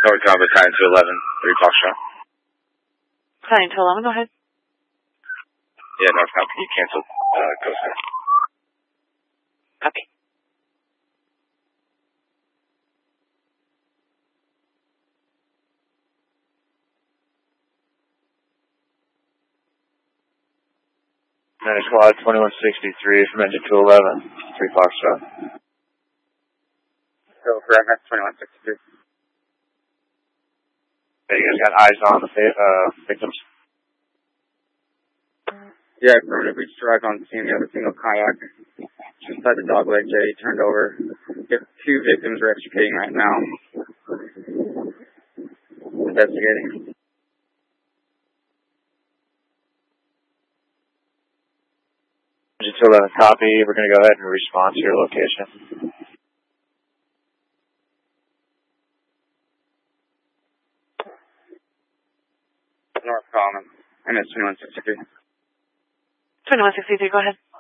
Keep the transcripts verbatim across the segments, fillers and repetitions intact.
North Cobb, Battalion two eleven, three Foxtrot. Battalion two eleven, go ahead. Yeah, North Cobb, can you cancel uh, Ghost Air? Copy. Commander Squad twenty-one sixty-three from engine two eleven, three Foxtrot. Go for M S twenty-one sixty-three. Hey, you guys got eyes on the uh, victims? Yeah, affirmative. We just arrived on the scene. We have a single kayak just inside the dogleg jetty turned over. We have two victims we're extricating right now. Investigating. Engine two eleven, copy. We're going to go ahead and respond to your location. North Common, M S twenty-one sixty-three. twenty-one sixty-three, go ahead.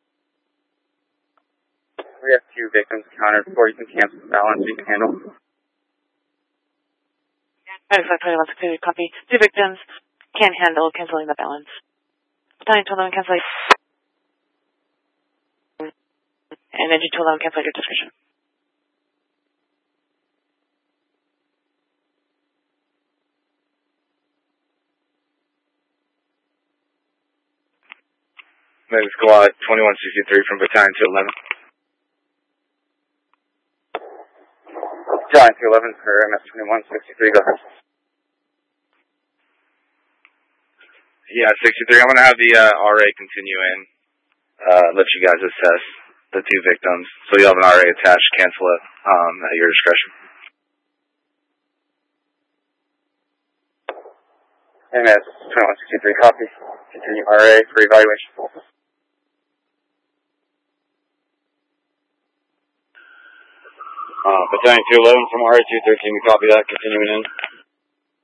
We have two victims accounted for. You can cancel the balance. You can handle. Excellent, twenty-one sixty-three, copy. Two victims can handle canceling the balance. Battalion two eleven, cancel. And engine two eleven, cancel your discretion. Medic Squad twenty-one sixty-three from Battalion two eleven. Battalion two eleven for M S twenty-one sixty-three, go ahead. Yeah, sixty-three, I'm going to have the uh, R A continue in, uh, let you guys assess the two victims. So you'll have an R A attached, cancel it um, at your discretion. M S twenty-one sixty-three, copy. Continue R A for evaluation. Uh, Battalion two eleven from R A two thirteen, we copy that, continuing in.